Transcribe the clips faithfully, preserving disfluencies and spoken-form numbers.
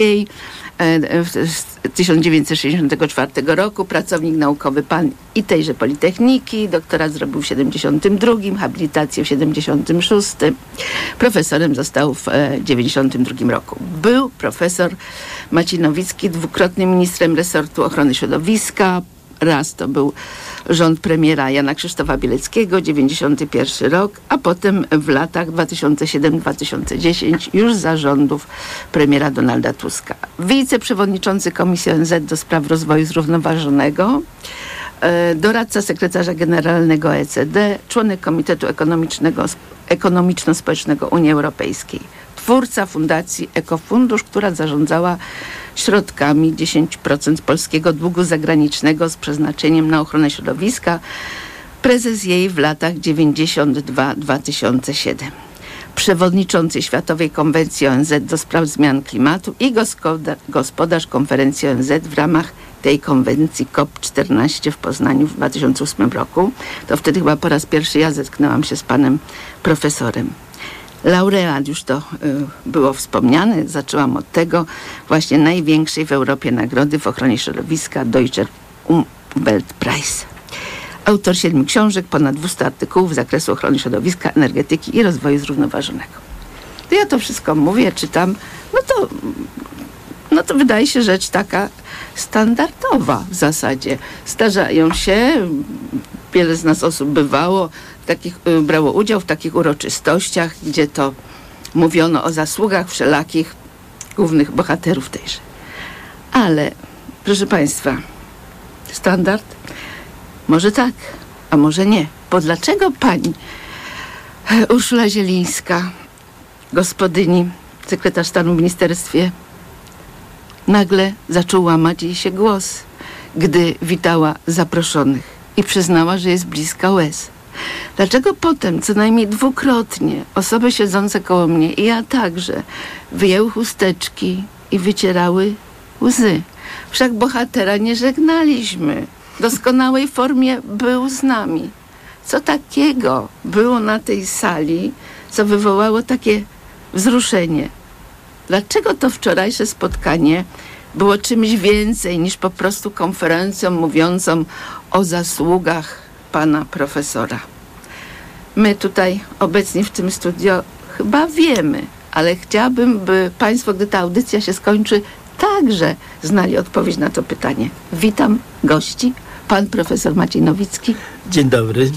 z tysiąc dziewięćset sześćdziesiątego czwartego roku, pracownik naukowy pan i tejże Politechniki, doktorat zrobił w siedemdziesiątym drugim, habilitację w siedemdziesiątym szóstym. Profesorem został w dziewięćdziesiątym drugim roku. Był profesor Maciej Nowicki dwukrotnym ministrem resortu ochrony środowiska. Raz to był rząd premiera Jana Krzysztofa Bieleckiego, dziewięćdziesiąty pierwszy rok, a potem w latach dwa tysiące siódmy do dwa tysiące dziesiątego już za rządów premiera Donalda Tuska. Wiceprzewodniczący Komisji O N Z do spraw rozwoju zrównoważonego, doradca sekretarza generalnego O E C D, członek Komitetu Ekonomicznego, Ekonomiczno-Społecznego Unii Europejskiej, twórca Fundacji Ekofundusz, która zarządzała środkami dziesięć procent polskiego długu zagranicznego z przeznaczeniem na ochronę środowiska, prezes jej w latach dziewięćdziesiątym drugim do dwa tysiące siódmego. Przewodniczący Światowej Konwencji O N Z do spraw zmian klimatu i gospodarz, gospodarz konferencji O N Z w ramach tej konwencji C O P czternaście w Poznaniu w dwa tysiące ósmym roku. To wtedy chyba po raz pierwszy ja zetknęłam się z panem profesorem. Laureat, już to y, było wspomniane, zaczęłam od tego właśnie największej w Europie nagrody w ochronie środowiska Deutscher Umweltpreis. Autor siedmiu książek, ponad dwieście artykułów z zakresu ochrony środowiska, energetyki i rozwoju zrównoważonego. To ja to wszystko mówię, czytam, no to, no to wydaje się rzecz taka standardowa w zasadzie. Zdarzają się, wiele z nas osób bywało, takich, brało udział w takich uroczystościach, gdzie to mówiono o zasługach wszelakich głównych bohaterów tejże. Ale, proszę Państwa, standard? Może tak, a może nie. Bo dlaczego pani Urszula Zielińska, gospodyni, sekretarz stanu w ministerstwie, nagle zaczął łamać jej się głos, gdy witała zaproszonych i przyznała, że jest bliska łez? Dlaczego potem, co najmniej dwukrotnie, osoby siedzące koło mnie i ja także wyjęły chusteczki i wycierały łzy? Wszak bohatera nie żegnaliśmy. W doskonałej formie był z nami. Co takiego było na tej sali, co wywołało takie wzruszenie? Dlaczego to wczorajsze spotkanie było czymś więcej niż po prostu konferencją mówiącą o zasługach pana profesora? My tutaj obecni w tym studio chyba wiemy, ale chciałabym, by państwo, gdy ta audycja się skończy, także znali odpowiedź na to pytanie. Witam gości, pan profesor Maciej Nowicki. Dzień dobry.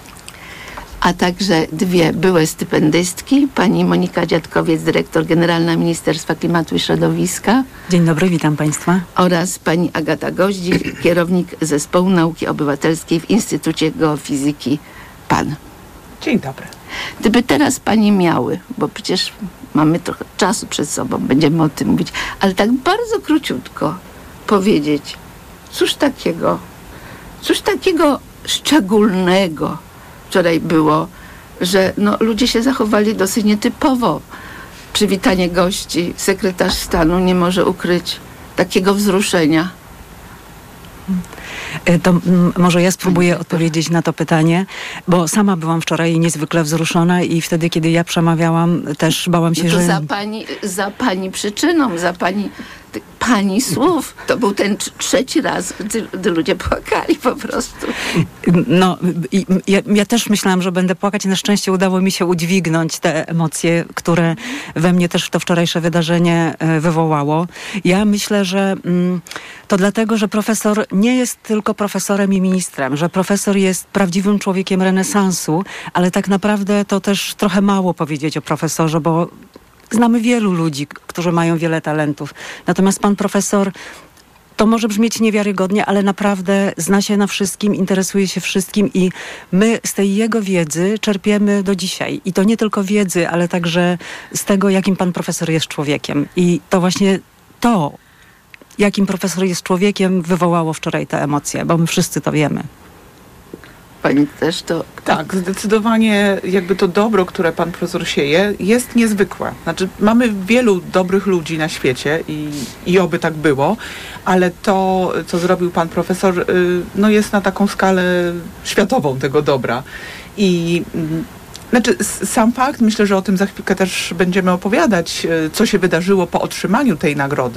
A także dwie byłe stypendystki, pani Monika Dziadkowiec, dyrektor generalna Ministerstwa Klimatu i Środowiska. Dzień dobry, witam państwa. Oraz pani Agata Goździk, kierownik Zespołu Nauki Obywatelskiej w Instytucie Geofizyki P A N. Dzień dobry. Gdyby teraz pani miały, bo przecież mamy trochę czasu przed sobą, będziemy o tym mówić, ale tak bardzo króciutko powiedzieć, cóż takiego, cóż takiego szczególnego wczoraj było, że no, ludzie się zachowali dosyć nietypowo. Przywitanie gości, sekretarz stanu nie może ukryć takiego wzruszenia. To m, może ja spróbuję odpowiedzieć na to pytanie, bo sama byłam wczoraj niezwykle wzruszona i wtedy, kiedy ja przemawiałam, też bałam się, no to że... za pani, za pani przyczyną, za pani, pani słów. To był ten trzeci raz, gdy, gdy ludzie płakali po prostu. No, i, ja, ja też myślałam, że będę płakać. Na szczęście udało mi się udźwignąć te emocje, które we mnie też to wczorajsze wydarzenie wywołało. Ja myślę, że mm, to dlatego, że profesor nie jest tylko profesorem i ministrem, że profesor jest prawdziwym człowiekiem renesansu, ale tak naprawdę to też trochę mało powiedzieć o profesorze, bo znamy wielu ludzi, którzy mają wiele talentów. Natomiast pan profesor, to może brzmieć niewiarygodnie, ale naprawdę zna się na wszystkim, interesuje się wszystkim i my z tej jego wiedzy czerpiemy do dzisiaj. I to nie tylko wiedzy, ale także z tego, jakim pan profesor jest człowiekiem. I to właśnie to, jakim profesor jest człowiekiem, wywołało wczoraj te emocje, bo my wszyscy to wiemy. Pani też to... Tak, zdecydowanie jakby to dobro, które pan profesor sieje, jest niezwykłe. Znaczy, mamy wielu dobrych ludzi na świecie i, i oby tak było, ale to, co zrobił pan profesor, no jest na taką skalę światową tego dobra. I Znaczy, s- sam fakt, myślę, że o tym za chwilkę też będziemy opowiadać, e, co się wydarzyło po otrzymaniu tej nagrody.